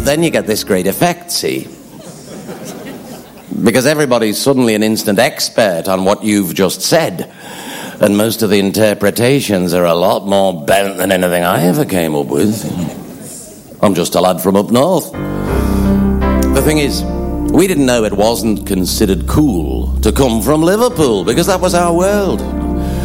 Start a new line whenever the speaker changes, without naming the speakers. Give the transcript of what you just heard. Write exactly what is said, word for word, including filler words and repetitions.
But then you get this great effect, see? Because everybody's suddenly an instant expert on what you've just said. And most of the interpretations are a lot more bent than anything I ever came up with. I'm just a lad from up north. The thing is, we didn't know it wasn't considered cool to come from Liverpool, because that was our world.